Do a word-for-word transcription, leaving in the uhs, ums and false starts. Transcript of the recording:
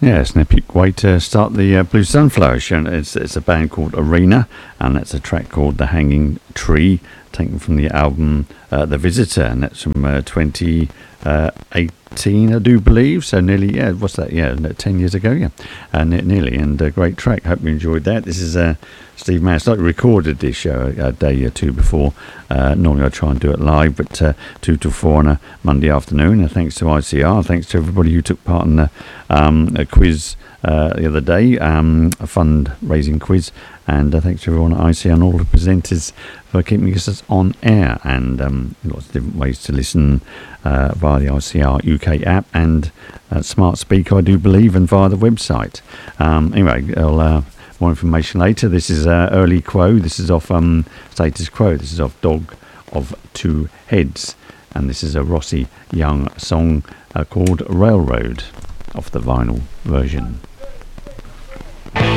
Yeah, it's an epic way to start the uh, Blue Sunflower show. It's, it's a band called Arena, and that's a track called The Hanging Tree, taken from the album uh, The Visitor, and that's from uh, twenty eighteen, I do believe. So nearly, yeah, what's that? Yeah, ten years ago, yeah, uh, ne- nearly. And a great track. Hope you enjoyed that. This is uh, Steve Mance. I recorded this show a, a day or two before. Uh, normally I try and do it live, but uh, two to four on a Monday afternoon. And thanks to I C R, thanks to everybody who took part in the um, a quiz uh, the other day, um, a fundraising quiz. And uh, thanks to everyone at I C R and all the presenters for keeping us on air, and um, lots of different ways to listen uh, via the I C R U K app and uh, Smart Speaker, I do believe, and via the website. Um, anyway, I'll, uh, more information later. This is uh, Early Quo. This is off um, Status Quo. This is off Dog of Two Heads, and this is a Rossi Young song uh, called Railroad, off the vinyl version.